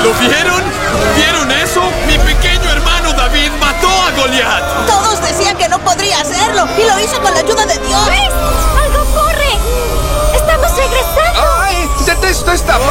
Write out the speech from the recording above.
¿Lo vieron? ¿Vieron eso? Mi pequeño hermano David mató a Goliat. Todos decían que no podría hacerlo y lo hizo con la ayuda de Dios. ¡Chris! ¡Algo ocurre! ¡Estamos regresando! ¡Ay! ¡Detesto esta